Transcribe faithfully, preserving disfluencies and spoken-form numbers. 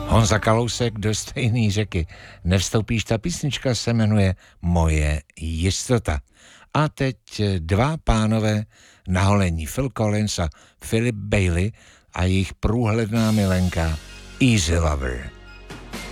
Honza Kalousek do stejné řeky nevstoupíš, ta písnička se jmenuje Moje jistota. A teď dva pánové na holení, Phil Collins a Philip Bailey a jejich průhledná milenka Easy Lover.